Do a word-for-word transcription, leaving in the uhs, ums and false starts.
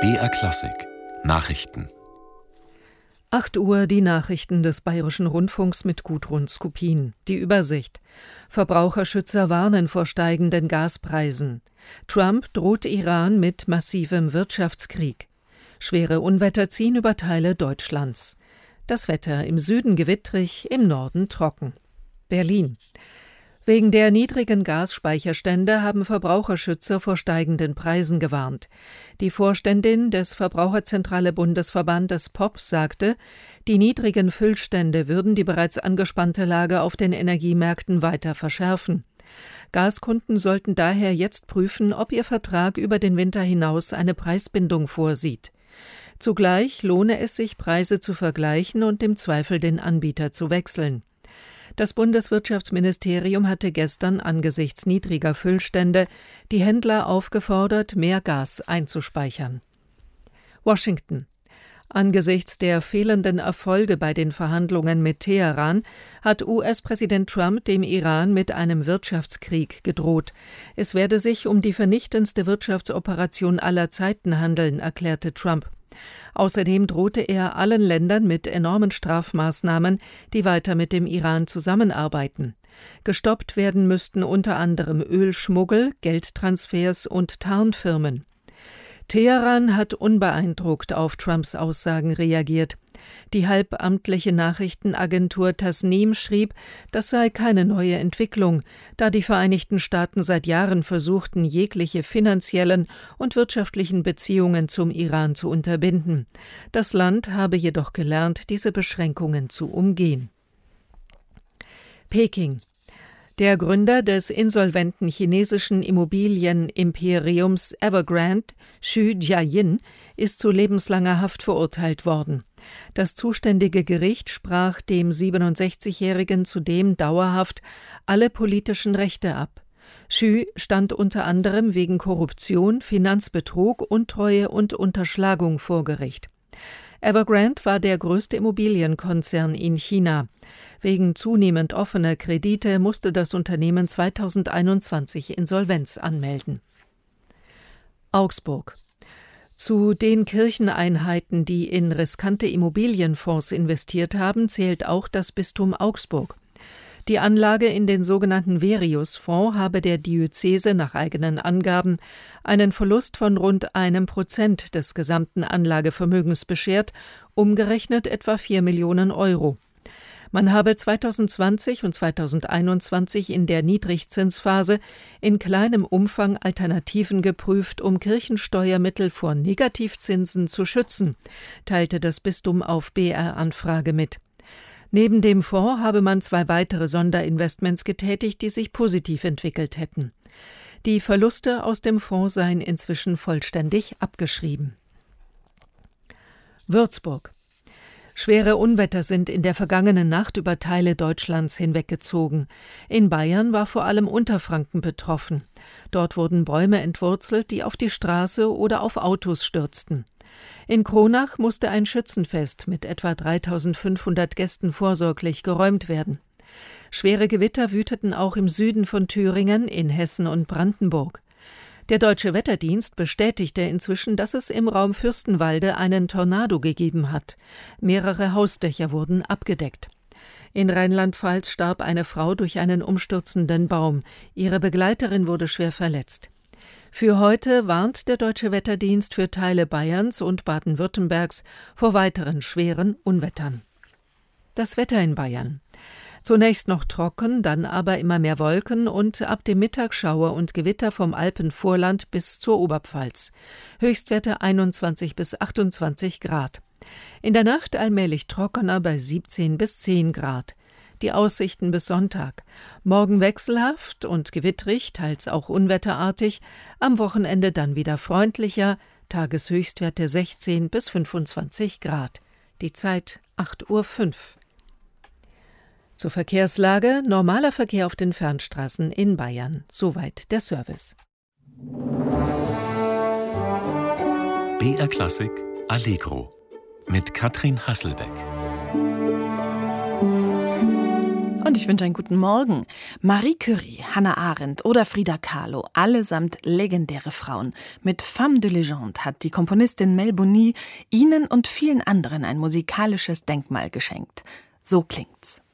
B R Klassik Nachrichten. acht Uhr die Nachrichten des Bayerischen Rundfunks mit Gudrun Skupin. Die Übersicht. Verbraucherschützer warnen vor steigenden Gaspreisen. Trump droht Iran mit massivem Wirtschaftskrieg. Schwere Unwetter ziehen über Teile Deutschlands. Das Wetter im Süden gewittrig, im Norden trocken. Berlin. Wegen der niedrigen Gasspeicherstände haben Verbraucherschützer vor steigenden Preisen gewarnt. Die Vorständin des Verbraucherzentrale Bundesverbandes P O P sagte, die niedrigen Füllstände würden die bereits angespannte Lage auf den Energiemärkten weiter verschärfen. Gaskunden sollten daher jetzt prüfen, ob ihr Vertrag über den Winter hinaus eine Preisbindung vorsieht. Zugleich lohne es sich, Preise zu vergleichen und im Zweifel den Anbieter zu wechseln. Das Bundeswirtschaftsministerium hatte gestern angesichts niedriger Füllstände die Händler aufgefordert, mehr Gas einzuspeichern. Washington. Angesichts der fehlenden Erfolge bei den Verhandlungen mit Teheran hat U S-Präsident Trump dem Iran mit einem Wirtschaftskrieg gedroht. Es werde sich um die vernichtendste Wirtschaftsoperation aller Zeiten handeln, erklärte Trump. Außerdem drohte er allen Ländern mit enormen Strafmaßnahmen, die weiter mit dem Iran zusammenarbeiten. Gestoppt werden müssten unter anderem Ölschmuggel, Geldtransfers und Tarnfirmen. Teheran hat unbeeindruckt auf Trumps Aussagen reagiert. Die halbamtliche Nachrichtenagentur Tasnim schrieb, das sei keine neue Entwicklung, da die Vereinigten Staaten seit Jahren versuchten, jegliche finanziellen und wirtschaftlichen Beziehungen zum Iran zu unterbinden. Das Land habe jedoch gelernt, diese Beschränkungen zu umgehen. Peking. Der Gründer des insolventen chinesischen Immobilienimperiums Evergrande, Xu Jiayin, ist zu lebenslanger Haft verurteilt worden. Das zuständige Gericht sprach dem siebenundsechzigjährigen zudem dauerhaft alle politischen Rechte ab. Xu stand unter anderem wegen Korruption, Finanzbetrug, Untreue und Unterschlagung vor Gericht. Evergrande war der größte Immobilienkonzern in China. Wegen zunehmend offener Kredite musste das Unternehmen zweitausendeinundzwanzig Insolvenz anmelden. Augsburg. Zu den Kircheneinheiten, die in riskante Immobilienfonds investiert haben, zählt auch das Bistum Augsburg. Die Anlage in den sogenannten Verius-Fonds habe der Diözese nach eigenen Angaben einen Verlust von rund einem Prozent des gesamten Anlagevermögens beschert, umgerechnet etwa vier Millionen Euro. Man habe zweitausendzwanzig und zweitausendeinundzwanzig in der Niedrigzinsphase in kleinem Umfang Alternativen geprüft, um Kirchensteuermittel vor Negativzinsen zu schützen, teilte das Bistum auf B R-Anfrage mit. Neben dem Fonds habe man zwei weitere Sonderinvestments getätigt, die sich positiv entwickelt hätten. Die Verluste aus dem Fonds seien inzwischen vollständig abgeschrieben. Würzburg. Schwere Unwetter sind in der vergangenen Nacht über Teile Deutschlands hinweggezogen. In Bayern war vor allem Unterfranken betroffen. Dort wurden Bäume entwurzelt, die auf die Straße oder auf Autos stürzten. In Kronach musste ein Schützenfest mit etwa dreitausendfünfhundert Gästen vorsorglich geräumt werden. Schwere Gewitter wüteten auch im Süden von Thüringen, in Hessen und Brandenburg. Der Deutsche Wetterdienst bestätigte inzwischen, dass es im Raum Fürstenwalde einen Tornado gegeben hat. Mehrere Hausdächer wurden abgedeckt. In Rheinland-Pfalz starb eine Frau durch einen umstürzenden Baum. Ihre Begleiterin wurde schwer verletzt. Für heute warnt der Deutsche Wetterdienst für Teile Bayerns und Baden-Württembergs vor weiteren schweren Unwettern. Das Wetter in Bayern. Zunächst noch trocken, dann aber immer mehr Wolken und ab dem Mittag Schauer und Gewitter vom Alpenvorland bis zur Oberpfalz. Höchstwerte einundzwanzig bis achtundzwanzig Grad. In der Nacht allmählich trockener bei siebzehn bis zehn Grad. Die Aussichten bis Sonntag. Morgen wechselhaft und gewittrig, teils auch unwetterartig. Am Wochenende dann wieder freundlicher. Tageshöchstwerte sechzehn bis fünfundzwanzig Grad. Die Zeit acht Uhr fünf. Zur Verkehrslage: normaler Verkehr auf den Fernstraßen in Bayern. Soweit der Service. B R Klassik Allegro mit Katrin Hasselbeck. Und ich wünsche einen guten Morgen. Marie Curie, Hannah Arendt oder Frida Kahlo, allesamt legendäre Frauen. Mit Femme de Légende hat die Komponistin Mel Boni ihnen und vielen anderen ein musikalisches Denkmal geschenkt. So klingt's.